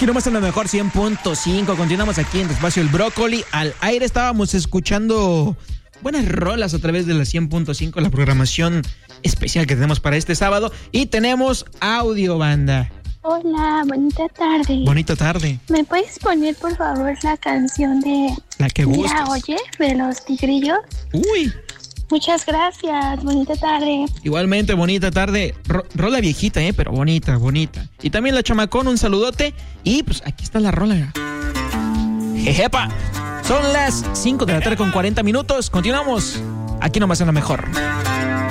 Aquí nomás en la mejor 100.5. Continuamos aquí en Despacio el Brócoli. Al aire estábamos escuchando buenas rolas a través de la 100.5, la programación especial que tenemos para este sábado. Y tenemos audio, banda. Hola, bonita tarde. Bonita tarde. ¿Me puedes poner, por favor, la canción de... La que gustes. Mira, oye, de los Tigrillos? Uy. Muchas gracias, bonita tarde. Igualmente, bonita tarde. Rola viejita, pero bonita, bonita. Y también la chamacón, un saludote. Y pues aquí está la rola. Jejepa. Son las 5 de la tarde con 40 minutos. Continuamos aquí nomás en la mejor.